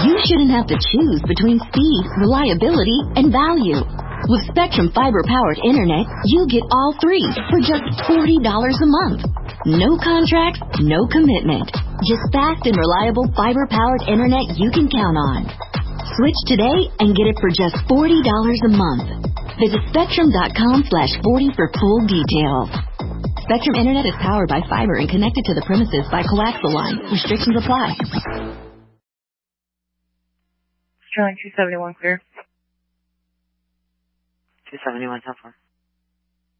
You shouldn't have to choose between speed, reliability, and value. With Spectrum fiber-powered internet, you get all three for just $40 a month. No contracts, no commitment. Just fast and reliable fiber-powered internet you can count on. Switch today and get it for just $40 a month. Visit Spectrum.com/40 for full details. Spectrum Internet is powered by fiber and connected to the premises by coaxial line. Restrictions apply. Sterling 271 clear. 271, how far?